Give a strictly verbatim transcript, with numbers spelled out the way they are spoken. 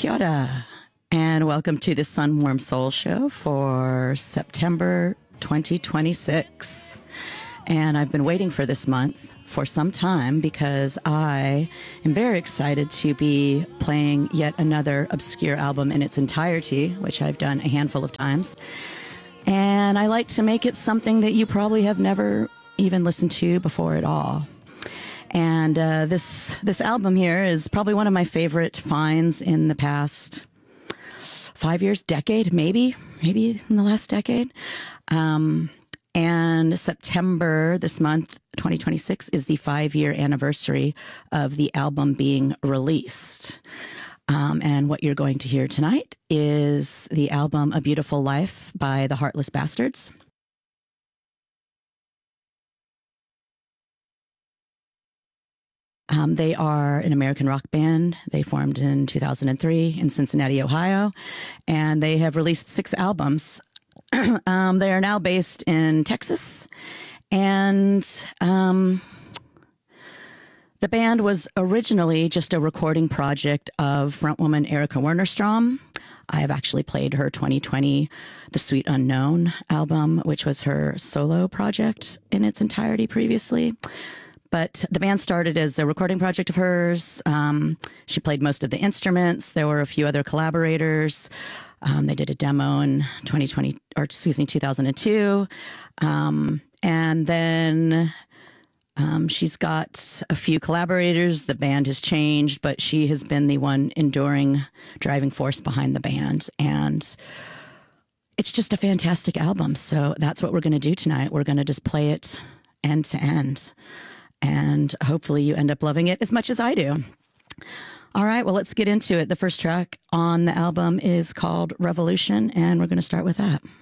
Kia ora, and welcome to the Sunwarm Soul Show for September twenty twenty-six. And I've been waiting for this month for some time because I am very excited to be playing yet another obscure album in its entirety, which I've done a handful of times. And I like to make it something that you probably have never even listened to before at all. And uh, this this album here is probably one of my favorite finds in the past five years, decade, maybe, maybe in the last decade. Um, and September this month, twenty twenty-six, is the five-year anniversary of the album being released. Um, and what you're going to hear tonight is the album A Beautiful Life by the Heartless Bastards. Um, they are an American rock band. They formed in two thousand three in Cincinnati, Ohio, and they have released six albums. um, they are now based in Texas, and um, the band was originally just a recording project of frontwoman Erica Wernerstrom. I have actually played her twenty twenty The Sweet Unknown album, which was her solo project in its entirety previously. But the band started as a recording project of hers. Um, she played most of the instruments. There were a few other collaborators. Um, they did a demo in twenty twenty, or excuse me, two thousand two. Um, and then um, she's got a few collaborators. The band has changed, but she has been the one enduring driving force behind the band. And it's just a fantastic album. So that's what we're going to do tonight. We're going to just play it end to end. And hopefully you end up loving it as much as I do. All right, well, let's get into it. The first track on the album is called Revolution, and we're going to start with that.